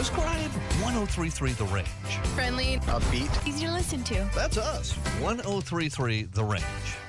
Describe 1033 The Range. Friendly, Upbeat. easy to listen to. That's us. 1033 The Range.